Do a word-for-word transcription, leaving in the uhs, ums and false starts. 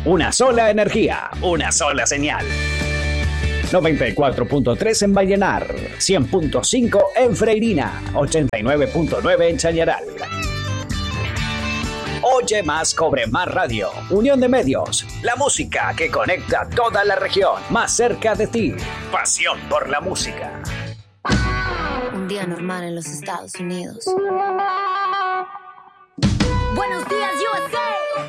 Una sola energía, una sola señal. noventa y cuatro punto tres en Vallenar, cien punto cinco en Freirina, ochenta y nueve punto nueve en Chañaral. Oye más, cobre más radio. Unión de medios. La música que conecta toda la región. Más cerca de ti. Pasión por la música. Un día normal en los Estados Unidos. Buenos días, U S A.